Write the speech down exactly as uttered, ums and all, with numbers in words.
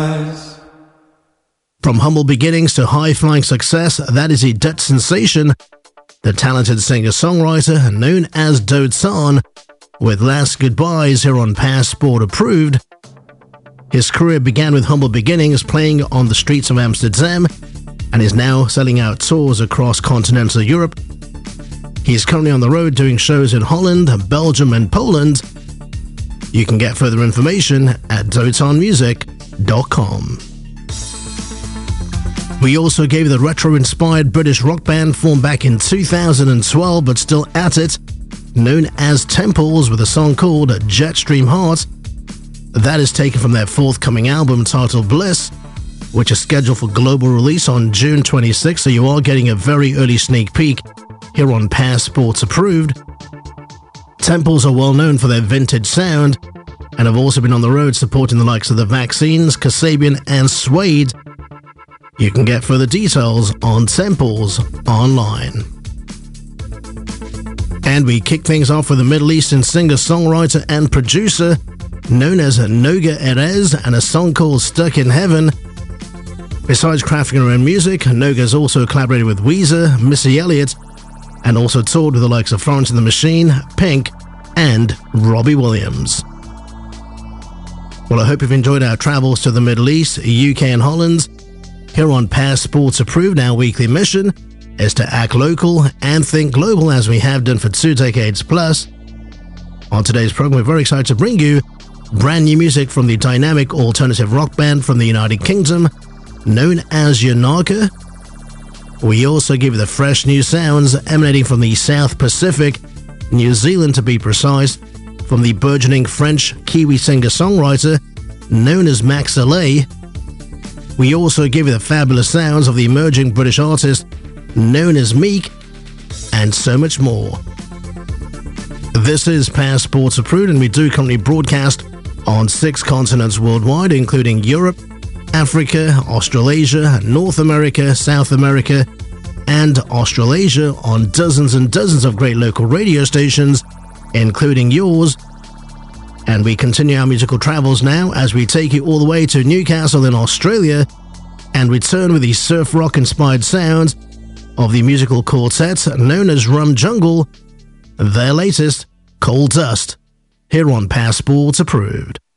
From humble beginnings to high-flying success, that is a Dutch sensation, the talented singer-songwriter known as Dotsan, with Last Goodbyes here on Passport Approved. His career began with humble beginnings, playing on the streets of Amsterdam, and is now selling out tours across continental Europe. He is currently on the road doing shows in Holland, Belgium and Poland. You can get further information at dotsan music dot com. We also gave the retro-inspired British rock band formed back in two thousand twelve but still at it, known as Temples, with a song called Jetstream Heart. That is taken from their forthcoming album titled Bliss, which is scheduled for global release on June twenty-sixth, so you are getting a very early sneak peek here on Passports Approved. Temples are well known for their vintage sound and have also been on the road supporting the likes of The Vaccines, Kasabian and Suede. You can get further details on Temples online. And we kick things off with a Middle Eastern singer-songwriter and producer known as Noga Erez and a song called Stuck in Heaven. Besides crafting her own music, Noga has also collaborated with Weezer, Missy Elliott, and also toured with the likes of Florence and the Machine, Pink, and Robbie Williams. Well, I hope you've enjoyed our travels to the Middle East, U K and Holland. Here on Passports Approved, our weekly mission is to act local and think global, as we have done for two decades plus. On today's program, we're very excited to bring you brand new music from the dynamic alternative rock band from the United Kingdom, known as Yanaka. We also give you the fresh new sounds emanating from the South Pacific, New Zealand to be precise, from the burgeoning French Kiwi singer-songwriter known as Max Alay. We also give you the fabulous sounds of the emerging British artist known as Meek, and so much more. This is Passports Approved, and we do currently broadcast on six continents worldwide, including Europe, Africa, Australasia, North America, South America, and Australasia, on dozens and dozens of great local radio stations, including yours. And we continue our musical travels now as we take you all the way to Newcastle in Australia and return with the surf rock inspired sounds of the musical quartet known as Rum Jungle, their latest, Coal Dust, here on Passports Approved.